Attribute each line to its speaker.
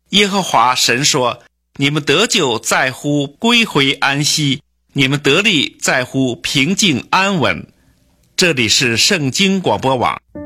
Speaker 1: 耶和华神说，你们得救在乎归回安息，你们得力在乎平静安稳。这里是圣经广播网。